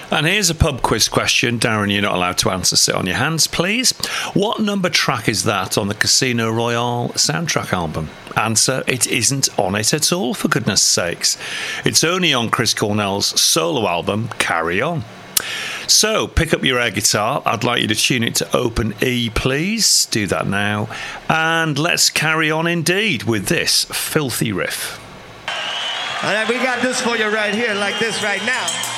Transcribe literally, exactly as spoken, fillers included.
And here's a pub quiz question. Darren, you're not allowed to answer. Sit on your hands, please. What number track is that on the Casino Royale soundtrack album? Answer, it isn't on it at all, for goodness sakes. It's only on Chris Cornell's solo album, Carry On. So, pick up your air guitar. I'd like you to tune it to open E, please. Do that now. And let's carry on indeed with this filthy riff. All right, we got this for you right here, like this right now.